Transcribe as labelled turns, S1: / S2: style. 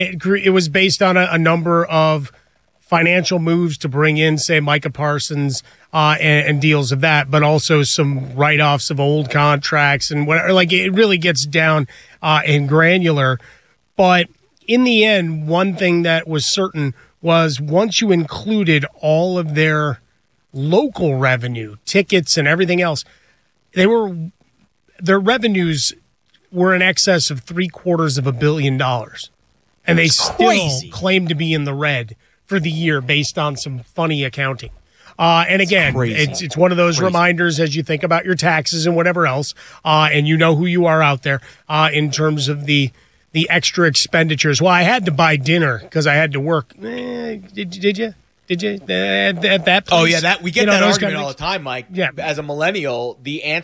S1: It was based on a number of financial moves to bring in, say, Micah Parsons and deals of that, but also some write-offs of old contracts and whatever. Like, it really gets down and granular. But in the end, one thing that was certain was once you included all of their local revenue, tickets and everything else, their revenues were in excess of $750 million. And they still claim to be in the red for the year based on some funny accounting. And again, it's one of those reminders as you think about your taxes and whatever else, and you know who you are out there in terms of the extra expenditures. Well, I had to buy dinner because I had to work. Did you? At that place?
S2: Oh, yeah, we get that argument all the time, Mike.
S1: Yeah.
S2: As a millennial, the answer